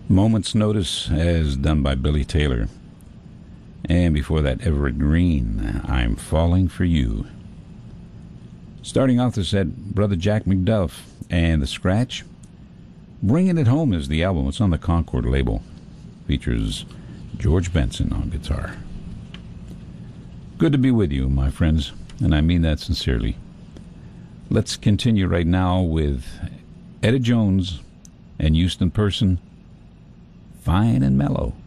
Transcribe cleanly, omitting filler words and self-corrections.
Moment's Notice, as done by Billy Taylor. And before that, Everett Green, I'm Falling for You. Starting off the set, Brother Jack McDuff and The Scratch. Bringing It Home is the album. It's on the Concord label. Features George Benson on guitar. Good to be with you, my friends, and I mean that sincerely. Let's continue right now with Etta Jones and Houston Person, Fine and Mellow.